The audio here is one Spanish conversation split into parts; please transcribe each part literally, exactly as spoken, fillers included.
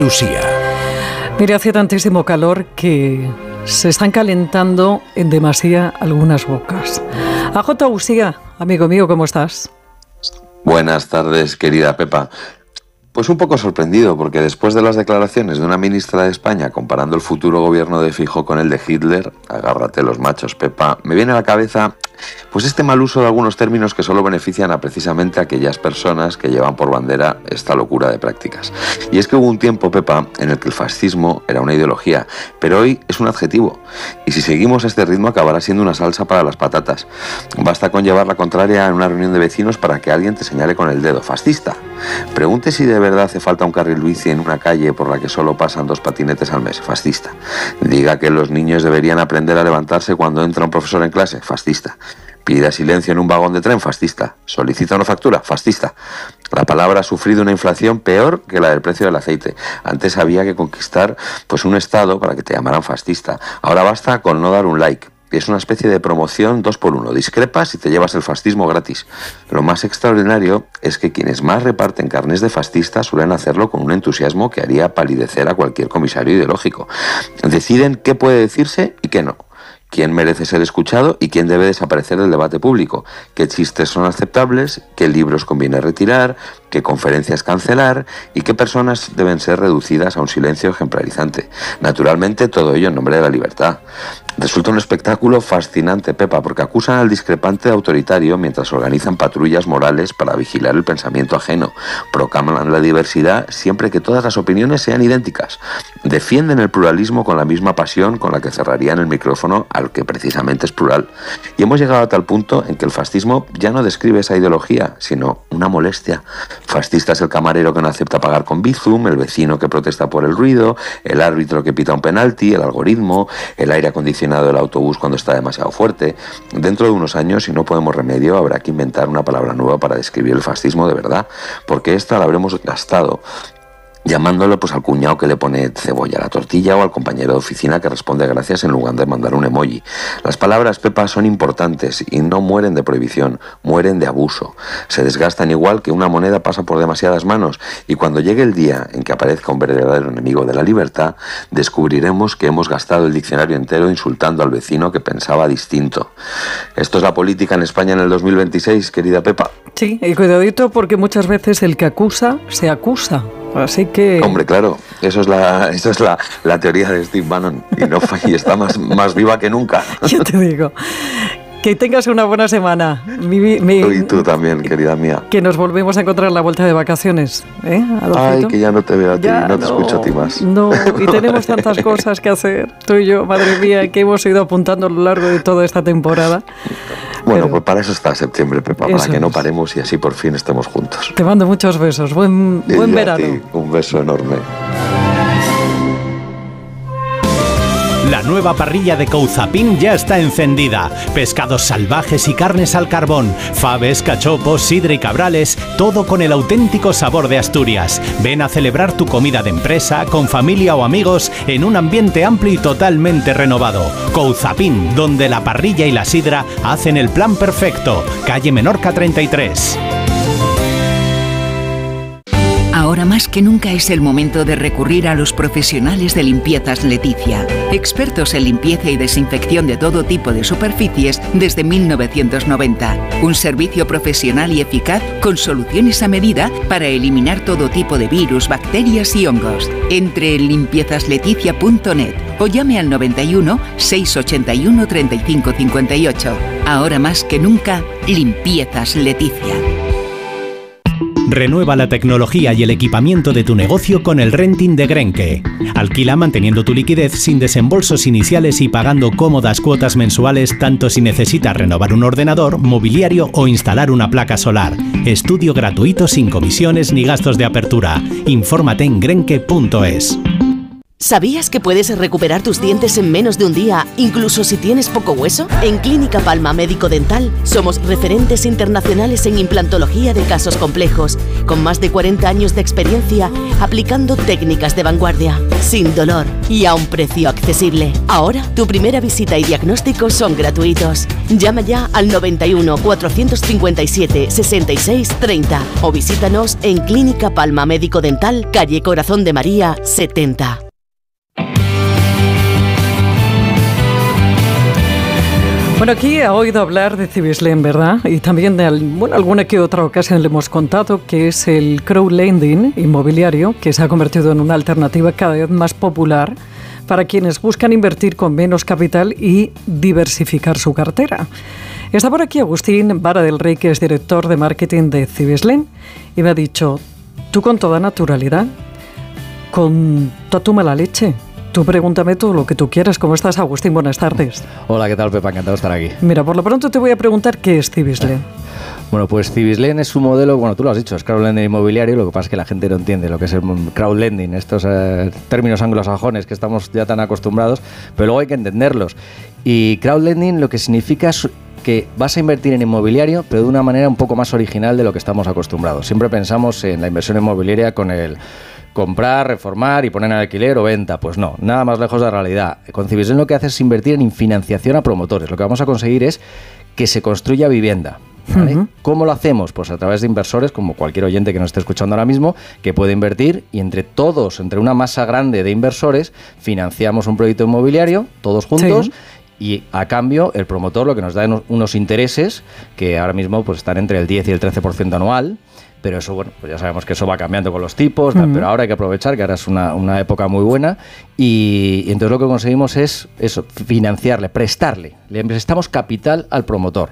Usía. Mire, hace tantísimo calor que se están calentando en demasía algunas bocas. A J. Usía, amigo mío, ¿cómo estás? Buenas tardes, querida Pepa. Pues un poco sorprendido, porque después de las declaraciones de una ministra de España comparando el futuro gobierno de Feijóo con el de Hitler, agárrate los machos, Pepa, me viene a la cabeza pues este mal uso de algunos términos que solo benefician a precisamente a aquellas personas que llevan por bandera esta locura de prácticas. Y es que hubo un tiempo, Pepa, en el que el fascismo era una ideología, pero hoy es un adjetivo. Y si seguimos a este ritmo acabará siendo una salsa para las patatas. Basta con llevar la contraria en una reunión de vecinos para que alguien te señale con el dedo, fascista. Pregunte si de verdad hace falta un carril bici en una calle por la que solo pasan dos patinetes al mes, fascista. Diga que los niños deberían aprender a levantarse cuando entra un profesor en clase, fascista. Pida silencio en un vagón de tren, fascista. Solicita una factura, fascista. La palabra ha sufrido una inflación peor que la del precio del aceite. Antes había que conquistar pues un estado para que te llamaran fascista. Ahora basta con no dar un like. Es una especie de promoción dos por uno. Discrepas y te llevas el fascismo gratis. Lo más extraordinario es que quienes más reparten carnes de fascista suelen hacerlo con un entusiasmo que haría palidecer a cualquier comisario ideológico. Deciden qué puede decirse y qué no. Quién merece ser escuchado y quién debe desaparecer del debate público, qué chistes son aceptables, qué libros conviene retirar, qué conferencias cancelar y qué personas deben ser reducidas a un silencio ejemplarizante. Naturalmente, todo ello en nombre de la libertad. Resulta un espectáculo fascinante, Pepa, porque acusan al discrepante de autoritario mientras organizan patrullas morales para vigilar el pensamiento ajeno, proclaman la diversidad siempre que todas las opiniones sean idénticas, defienden el pluralismo con la misma pasión con la que cerrarían el micrófono al que precisamente es plural. Y hemos llegado a tal punto en que el fascismo ya no describe esa ideología, sino una molestia. Fascista es el camarero que no acepta pagar con Bizum, el vecino que protesta por el ruido, el árbitro que pita un penalti, el algoritmo, el aire acondicionado del autobús cuando está demasiado fuerte. Dentro de unos años, si no podemos remedio, habrá que inventar una palabra nueva para describir el fascismo de verdad, porque esta la habremos gastado llamándolo pues al cuñado que le pone cebolla a la tortilla o al compañero de oficina que responde gracias en lugar de mandar un emoji. Las palabras, Pepa, son importantes y no mueren de prohibición, mueren de abuso. Se desgastan igual que una moneda pasa por demasiadas manos y cuando llegue el día en que aparezca un verdadero enemigo de la libertad, descubriremos que hemos gastado el diccionario entero insultando al vecino que pensaba distinto. Esto es la política en España en el dos mil veintiséis, querida Pepa. Sí, y cuidadito porque muchas veces el que acusa se acusa. Así que... Hombre, claro, eso es la, eso es la, la teoría de Steve Bannon y, no, y está más, más viva que nunca. Yo te digo, que tengas una buena semana. Mi, mi, y tú también, querida mía. Que nos volvemos a encontrar en la vuelta de vacaciones, ¿eh? Ay, que ya no te veo a ti, ya, no te no, escucho a ti más. No, y tenemos tantas cosas que hacer, tú y yo, madre mía, que hemos ido apuntando a lo largo de toda esta temporada. Bueno, Pero, pues para eso está septiembre, Pepa, para que no es. paremos y así por fin estemos juntos. Te mando muchos besos, buen, buen y verano. A ti, un beso enorme. La nueva parrilla de Couzapin ya está encendida. Pescados salvajes y carnes al carbón, faves, cachopos, sidra y cabrales, todo con el auténtico sabor de Asturias. Ven a celebrar tu comida de empresa, con familia o amigos, en un ambiente amplio y totalmente renovado. Couzapin, donde la parrilla y la sidra hacen el plan perfecto. Calle Menorca treinta y tres. Ahora más que nunca es el momento de recurrir a los profesionales de Limpiezas Leticia, expertos en limpieza y desinfección de todo tipo de superficies desde mil novecientos noventa. Un servicio profesional y eficaz con soluciones a medida para eliminar todo tipo de virus, bacterias y hongos. Entre en limpiezas leticia punto net o llame al noventa y uno, seiscientos ochenta y uno, treinta y cinco cincuenta y ocho. Ahora más que nunca, Limpiezas Leticia. Renueva la tecnología y el equipamiento de tu negocio con el renting de Grenke. Alquila manteniendo tu liquidez sin desembolsos iniciales y pagando cómodas cuotas mensuales tanto si necesitas renovar un ordenador, mobiliario o instalar una placa solar. Estudio gratuito sin comisiones ni gastos de apertura. Infórmate en grenke punto es. ¿Sabías que puedes recuperar tus dientes en menos de un día, incluso si tienes poco hueso? En Clínica Palma Médico Dental somos referentes internacionales en implantología de casos complejos, con más de cuarenta años de experiencia aplicando técnicas de vanguardia, sin dolor y a un precio accesible. Ahora, tu primera visita y diagnóstico son gratuitos. Llama ya al noventa y uno, cuatrocientos cincuenta y siete, sesenta y seis, treinta o visítanos en Clínica Palma Médico Dental, calle Corazón de María, setenta. Bueno, aquí ha oído hablar de Cibislen, ¿verdad? Y también de bueno, alguna que otra ocasión le hemos contado que es el crowdlending inmobiliario, que se ha convertido en una alternativa cada vez más popular para quienes buscan invertir con menos capital y diversificar su cartera. Está por aquí Agustín Vara del Rey, que es director de marketing de Cibislen, y me ha dicho, tú con toda naturalidad, con toda tu mala leche, tú pregúntame todo lo que tú quieras. ¿Cómo estás, Agustín? Buenas tardes. Hola, ¿qué tal, Pepa? Encantado de estar aquí. Mira, por lo pronto te voy a preguntar qué es Cibislen. Bueno, pues Cibislen es un modelo, bueno, tú lo has dicho, es crowdlending inmobiliario, lo que pasa es que la gente no entiende lo que es el crowdlending, estos eh, términos anglosajones que estamos ya tan acostumbrados, pero luego hay que entenderlos. Y crowdlending lo que significa es que vas a invertir en inmobiliario, pero de una manera un poco más original de lo que estamos acostumbrados. Siempre pensamos en la inversión inmobiliaria con el comprar, reformar y poner en alquiler o venta. Pues no, nada más lejos de la realidad. Con Cibislen lo que hace es invertir en financiación a promotores. Lo que vamos a conseguir es que se construya vivienda. ¿Vale? Uh-huh. ¿Cómo lo hacemos? Pues a través de inversores, como cualquier oyente que nos esté escuchando ahora mismo, que puede invertir, y entre todos, entre una masa grande de inversores, financiamos un proyecto inmobiliario, todos juntos. Sí. Y a cambio, el promotor lo que nos da es unos intereses que ahora mismo pues están entre el diez y el trece por ciento anual. Pero eso, bueno, pues ya sabemos que eso va cambiando con los tipos, uh-huh. pero ahora hay que aprovechar que ahora es una, una época muy buena y, y entonces lo que conseguimos es eso, financiarle, prestarle, le prestamos capital al promotor.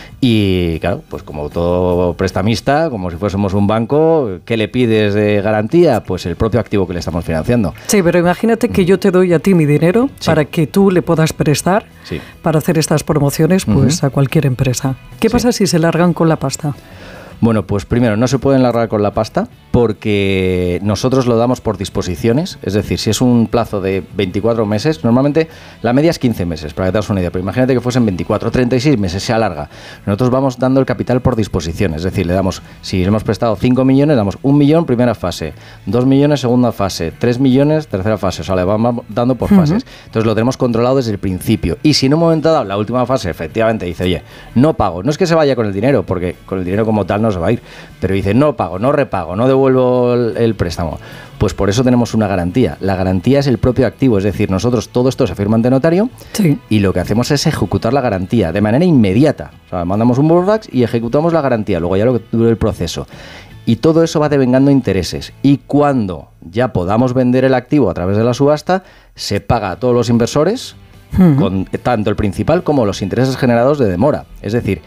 Y claro, pues como todo prestamista, como si fuésemos un banco, ¿qué le pides de garantía? Pues el propio activo que le estamos financiando. Sí, pero imagínate que yo te doy a ti mi dinero sí. para que tú le puedas prestar sí. para hacer estas promociones pues uh-huh. a cualquier empresa. ¿Qué sí. pasa si se largan con la pasta? Bueno, pues primero, no se pueden largar con la pasta porque nosotros lo damos por disposiciones, es decir, si es un plazo de veinticuatro meses, normalmente la media es quince meses, para que te hagas una idea, pero imagínate que fuesen veinticuatro, treinta y seis meses, se alarga. Nosotros vamos dando el capital por disposiciones, es decir, le damos, si hemos prestado cinco millones, damos un millón primera fase, dos millones segunda fase, tres millones tercera fase, o sea, le vamos dando por fases. Uh-huh. Entonces lo tenemos controlado desde el principio. Y si en un momento dado, la última fase, efectivamente dice, oye, no pago, no es que se vaya con el dinero, porque con el dinero como tal no se va a ir, pero dice, no pago, no repago, no devuelvo el, el préstamo, pues por eso tenemos una garantía. La garantía es el propio activo, es decir, nosotros todo esto se firma ante notario sí. y lo que hacemos es ejecutar la garantía de manera inmediata. O sea, mandamos un boardfax y ejecutamos la garantía, luego ya lo que dure el proceso. Y todo eso va devengando intereses. Y cuando ya podamos vender el activo a través de la subasta, se paga a todos los inversores, uh-huh. con tanto el principal como los intereses generados de demora. Es decir,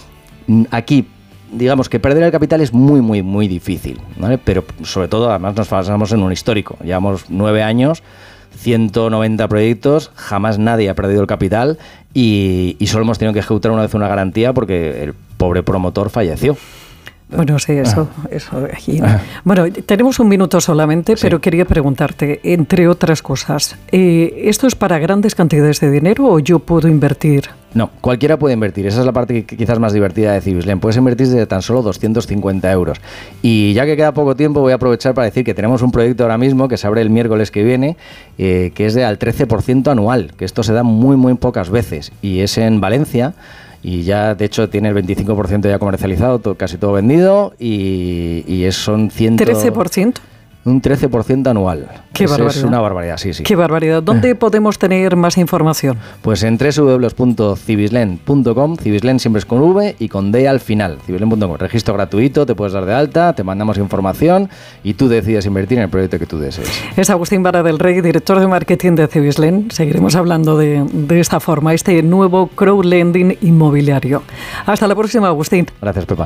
aquí digamos que perder el capital es muy, muy, muy difícil, ¿vale? Pero sobre todo, además nos basamos en un histórico. Llevamos nueve años, ciento noventa proyectos, jamás nadie ha perdido el capital y, y solo hemos tenido que ejecutar una vez una garantía porque el pobre promotor falleció. Bueno, sí, eso, eso. Bueno, tenemos un minuto solamente, pero sí. quería preguntarte, entre otras cosas, eh, ¿esto es para grandes cantidades de dinero o yo puedo invertir? No, cualquiera puede invertir. Esa es la parte que quizás más divertida de Cibislen. Puedes invertir desde tan solo doscientos cincuenta euros. Y ya que queda poco tiempo, voy a aprovechar para decir que tenemos un proyecto ahora mismo que se abre el miércoles que viene, eh, que es de al trece por ciento anual, que esto se da muy, muy pocas veces. Y es en Valencia. Y ya, de hecho, tiene el veinticinco por ciento ya comercializado, todo, casi todo vendido, y, y es, son cien... ¿trece por ciento? Un trece por ciento anual. Qué barbaridad. Es una barbaridad, sí, sí. Qué barbaridad. ¿Dónde podemos tener más información? Pues en doble u doble u doble u punto cibislen punto com. Cibislen siempre es con V y con D al final. Cibislen punto com. Registro gratuito, te puedes dar de alta, te mandamos información y tú decides invertir en el proyecto que tú desees. Es Agustín Vara del Rey, director de marketing de Cibislen. Seguiremos hablando de, de esta forma, este nuevo crowdlending inmobiliario. Hasta la próxima, Agustín. Gracias, Pepa.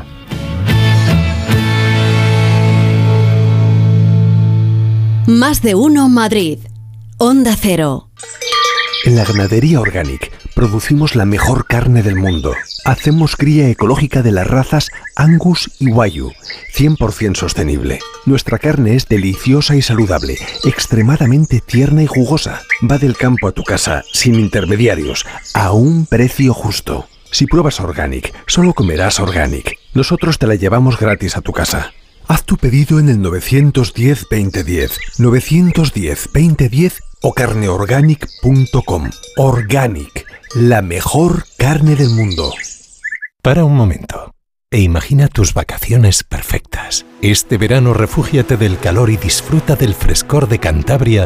Más de uno Madrid. Onda Cero. En la Ganadería Organic producimos la mejor carne del mundo, Hacemos cría ecológica de las razas Angus y Wagyu, cien por ciento sostenible. Nuestra carne es deliciosa y saludable, extremadamente tierna y jugosa. Va del campo a tu casa, sin intermediarios, a un precio justo. Si pruebas Organic, solo comerás Organic. Nosotros te la llevamos gratis a tu casa. Haz tu pedido en el nueve uno cero, veinte diez, nueve uno cero, veinte diez o carneorganic punto com. Organic, la mejor carne del mundo. Para un momento e imagina tus vacaciones perfectas. Este verano refúgiate del calor y disfruta del frescor de Cantabria